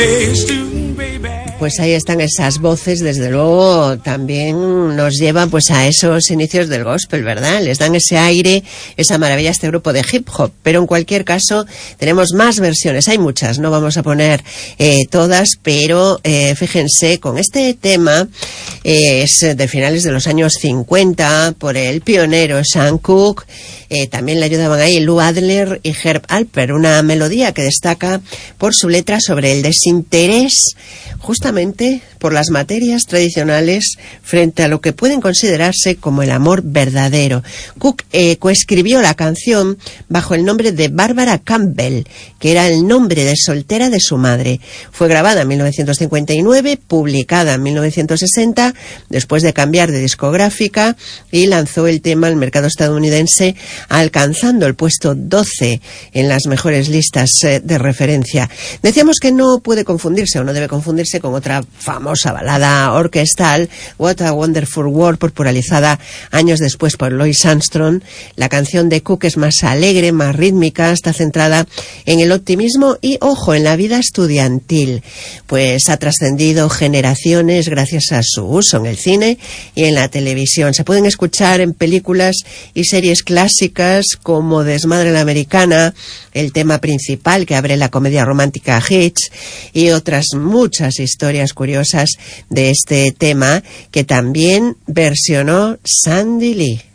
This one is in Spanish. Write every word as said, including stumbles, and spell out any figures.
Pues ahí están esas voces, desde luego también nos llevan pues a esos inicios del gospel, ¿verdad? Les dan ese aire, esa maravilla a este grupo de hip hop, pero en cualquier caso tenemos más versiones, hay muchas, no vamos a poner eh, todas, pero eh, fíjense, con este tema eh, es de finales de los años cincuenta, por el pionero Sam Cooke, eh, también le ayudaban ahí Lou Adler y Herb Alpert, una melodía que destaca por su letra sobre el desinterés justamente por las materias tradicionales frente a lo que pueden considerarse como el amor verdadero. Cooke eh, coescribió la canción bajo el nombre de Barbara Campbell, que era el nombre de soltera de su madre. Fue grabada en mil novecientos cincuenta y nueve, publicada en mil novecientos sesenta, después de cambiar de discográfica, y lanzó el tema al mercado estadounidense, alcanzando el puesto doce en las mejores listas eh, de referencia. Decíamos que no puede confundirse o no debe confundirse con otra famosa balada orquestal, What a Wonderful World, popularizada años después por Louis Armstrong. La canción de Cooke es más alegre, más rítmica, está centrada en el optimismo y, ojo, en la vida estudiantil, pues ha trascendido generaciones gracias a su uso en el cine y en la televisión. Se pueden escuchar en películas y series clásicas como Desmadre la Americana, el tema principal que abre la comedia romántica Hitch, y otras muchas historias curiosas de este tema que también versionó Sandy Lee.